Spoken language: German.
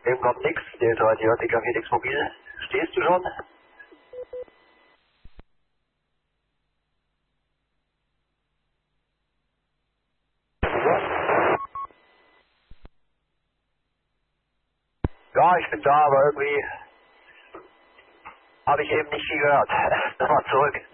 Eben kommt nix, Delta Adriatica Felix Mobil. Stehst du schon? Ja, ich bin da, aber irgendwie habe ich eben nicht viel gehört. Nochmal zurück.